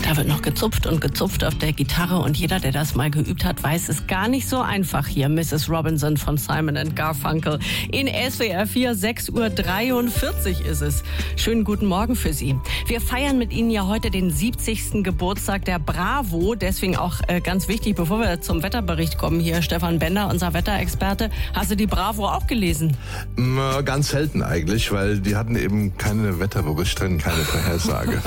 Da wird noch gezupft und gezupft auf der Gitarre und jeder, der das mal geübt hat, weiß, es gar nicht so einfach hier. Mrs. Robinson von Simon & Garfunkel in SWR 4, 6:43 Uhr ist es. Schönen guten Morgen für Sie. Wir feiern mit Ihnen ja heute den 70. Geburtstag der Bravo. Deswegen auch ganz wichtig, bevor wir zum Wetterbericht kommen hier, Stefan Bender, unser Wetterexperte. Hast du die Bravo auch gelesen? Ganz selten eigentlich, weil die hatten eben keine Wetterbericht drin, keine Vorhersage.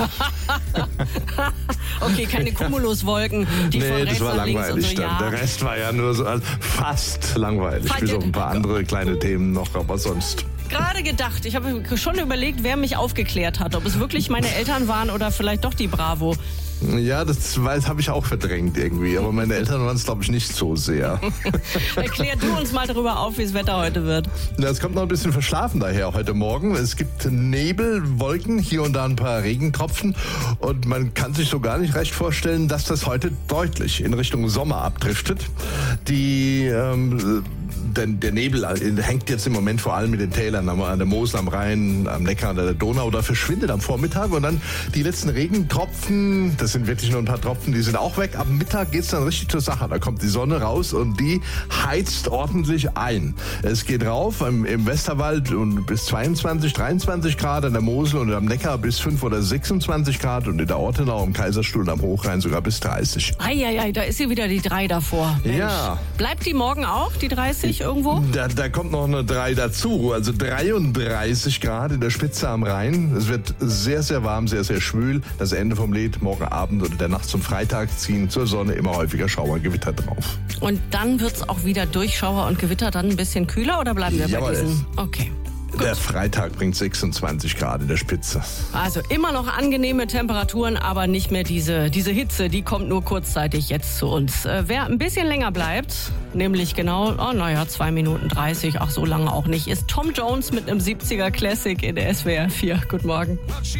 Okay, keine Cumuluswolken, die von rechts das war nach links langweilig und so, dann. ja. Der Rest war ja nur so fast langweilig. Bis auf ein paar andere kleine Themen noch, aber sonst. Gerade gedacht, ich habe schon überlegt, wer mich aufgeklärt hat, ob es wirklich meine Eltern waren oder vielleicht doch die Bravo. Ja, das habe ich auch verdrängt irgendwie, aber meine Eltern waren es, glaube ich, nicht so sehr. Erklär du uns mal darüber auf, wie das Wetter heute wird. Ja, es kommt noch ein bisschen verschlafen daher heute Morgen. Es gibt Nebel, Wolken, hier und da ein paar Regentropfen und man kann sich so gar nicht recht vorstellen, dass das heute deutlich in Richtung Sommer abdriftet. Der Nebel hängt jetzt im Moment vor allem in den Tälern, an der Mosel, am Rhein, am Neckar, an der Donau oder verschwindet am Vormittag und dann die letzten Regentropfen, das sind wirklich nur ein paar Tropfen, die sind auch weg. Am Mittag geht's dann richtig zur Sache. Da kommt die Sonne raus und die heizt ordentlich ein. Es geht rauf im Westerwald und bis 22, 23 Grad, an der Mosel und am Neckar bis 5 oder 26 Grad und in der Ortenau, im Kaiserstuhl und am Hochrhein sogar bis 30. Eieiei, da ist sie wieder, die 3 davor. Mensch. Ja. Bleibt die morgen auch, die 30 irgendwo? Da kommt noch eine 3 dazu, also 33 Grad in der Spitze am Rhein. Es wird sehr, sehr warm, sehr, sehr schwül. Das Ende vom Lied, morgen Abend oder der Nacht zum Freitag ziehen zur Sonne immer häufiger Schauer, Gewitter drauf. Und dann wird's auch wieder durch Schauer und Gewitter dann ein bisschen kühler oder bleiben wir bei diesen? Okay. Gut. Der Freitag bringt 26 Grad in der Spitze. Also immer noch angenehme Temperaturen, aber nicht mehr diese Hitze, die kommt nur kurzzeitig jetzt zu uns. Wer ein bisschen länger bleibt, nämlich genau, 2 Minuten 30, ach so lange auch nicht, ist Tom Jones mit einem 70er Classic in der SWR 4. Guten Morgen.